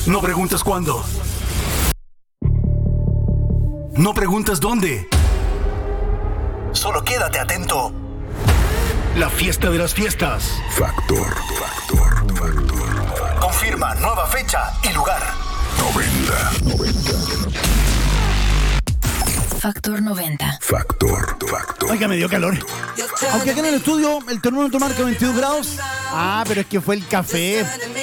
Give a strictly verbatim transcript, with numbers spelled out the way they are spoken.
No preguntas cuándo. No preguntas dónde. Solo quédate atento. La fiesta de las fiestas. Factor, factor, factor. Confirma nueva fecha y lugar. noventa, noventa. Factor noventa. Factor, factor. Oiga, me dio calor. Aunque acá en el estudio el termómetro marca veintidós grados. Ah, pero es que fue el café.